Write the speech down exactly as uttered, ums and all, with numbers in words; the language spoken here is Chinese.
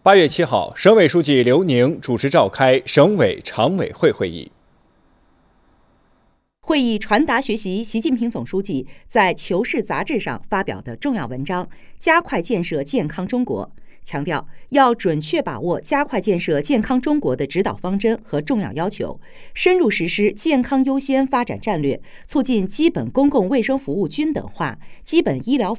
八月七号，省委书记刘宁主持召开省委常委会会议。 会议传达学习习近平总书记在《求是》杂志上发表的重要文章，加快建设健康中国，强调要准确把握加快建设健康中国的指导方针和重要要求，深入实施健康优先发展战略，促进基本公共卫生服务均等化、基本医疗